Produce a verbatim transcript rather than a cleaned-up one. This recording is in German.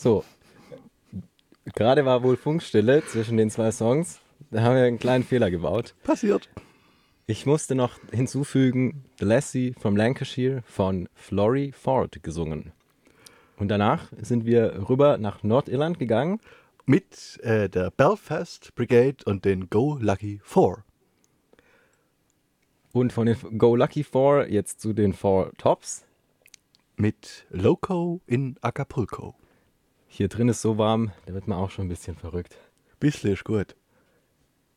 So, gerade war wohl Funkstille zwischen den zwei Songs. Da haben wir einen kleinen Fehler gebaut. Passiert. Ich musste noch hinzufügen, The Lassie from Lancashire von Florrie Ford gesungen. Und danach sind wir rüber nach Nordirland gegangen. Mit äh, der Belfast Brigade und den Go Lucky Four. Und von den Go Lucky Four jetzt zu den Four Tops. Mit Loco in Acapulco. Hier drin ist so warm, da wird man auch schon ein bisschen verrückt. Bisschen ist gut.